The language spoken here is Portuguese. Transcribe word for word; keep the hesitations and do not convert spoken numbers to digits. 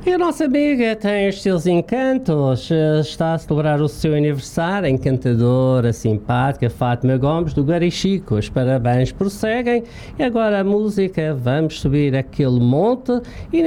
E a nossa amiga tem os seus encantos, eh, está a celebrar o seu aniversário, a encantadora, simpática Fátima Gomes do Garichico. Os parabéns prosseguem e agora a música, vamos subir aquele monte e